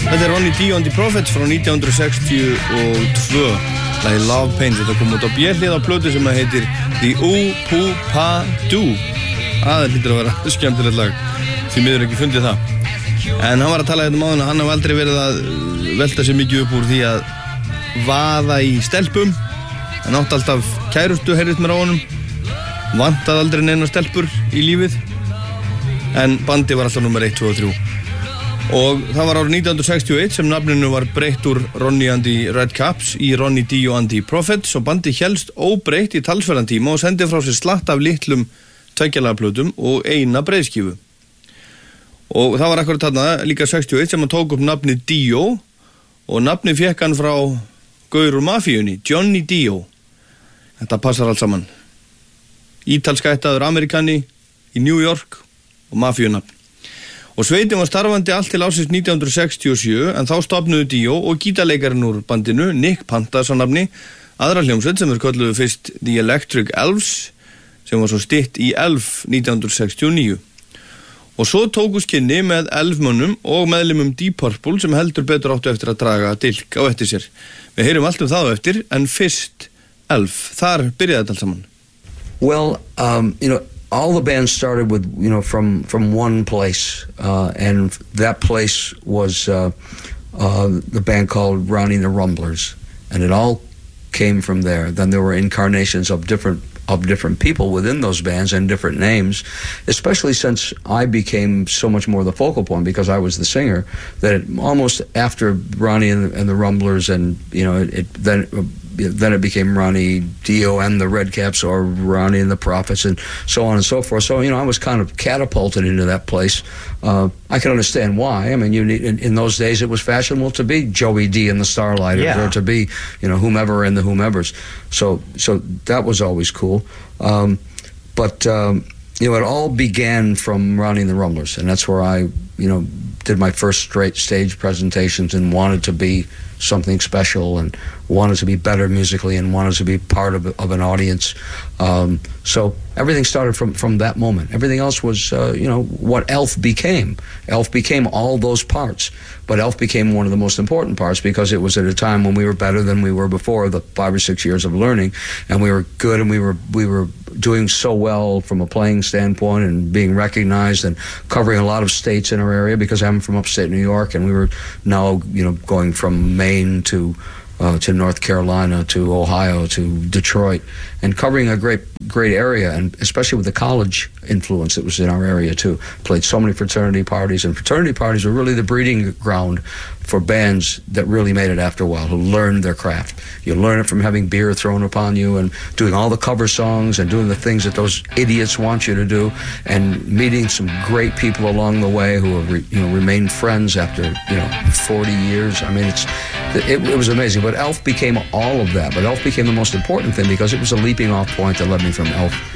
Þetta er Ronnie D. and the Prophets frá 1962, lagið Love Pain. Þetta kom út á B-hlið á plötu sem heitir The Oop-Oop-Pa-Doo. Það hlýtur að vera skemmtilegt lag, því miður ekki fundið það. En hann var að tala hérna um áðan að hann hafði aldrei verið að velta sér mikið upp úr því að vaða í stelpum. Hann átti alltaf kærustu, heyrðist mér á honum. Vantaði aldrei neina stelpur í lífið. En bandi var alltaf nummer 1, 2 og 3. Og það var árið 1961 sem nafninu var breytt úr Ronnie and the Redcaps í Ronnie D. and the Prophets, og bandi hélst óbreytt í talsverðan tíma og sendi frá sér slatt af litlum tveggjalagaplötum og eina breiðskífu. Og það var akkurat þarna líka 61 sem hann tók upp nafnið Dio, og nafnið fekk hann frá gaur úr mafíunni, Johnny Dio. Þetta passar allt saman. Ítalskættaður Amerikani í New York og mafíunafn. Og sveitin var starfandi allt til ársins 1967, en þá stofnuðu Dio og gítarleikarinn úr bandinu, Nick Pantason nafni, aðra hljómsveit sem kölluðu fyrst The Electric Elves, sem var svo stytt í Elf 1969. Og svo tóku skynni með Elfmönnum og meðlimum Deep Purple sem heldur betur áttu eftir að draga dilk á eftir sér. Við heyrum allt það á eftir, en fyrst Elf. Þar byrjaði þetta allt saman. Well, all the bands started with, from one place, and that place was the band called Ronnie and the Rumblers, and it all came from there. Then there were incarnations of different people within those bands and different names, especially since I became so much more the focal point because I was the singer, that almost after Ronnie and the Rumblers, and then it became Ronnie Dio and the Redcaps, or Ronnie and the Prophets, and so on and so forth. So, I was kind of catapulted into that place. I can understand why. I mean, in those days it was fashionable to be Joey D and the Starlighters, or to be, whomever and the whomevers. So that was always cool. But it all began from Ronnie and the Rumblers, and that's where I, did my first straight stage presentations and wanted to be something special and wanted to be better musically and wanted to be part of an audience. So everything started from that moment. Everything else was, what Elf became. Elf became all those parts, but Elf became one of the most important parts because it was at a time when we were better than we were before the 5 or 6 years of learning, and we were good, and we were doing so well from a playing standpoint and being recognized and covering a lot of states in our area because I'm from upstate New York, and we were now, going from Maine to North Carolina, to Ohio, to Detroit, and covering a great area, and especially with the college influence that was in our area too. Played so many fraternity parties, and fraternity parties were really the breeding ground for bands that really made it after a while, who learned their craft. You learn it from having beer thrown upon you and doing all the cover songs and doing the things that those idiots want you to do, and meeting some great people along the way who have remained friends after 40 years. I mean, it was amazing. But Elf became all of that. But Elf became the most important thing because it was a leaping off point that led me from Elf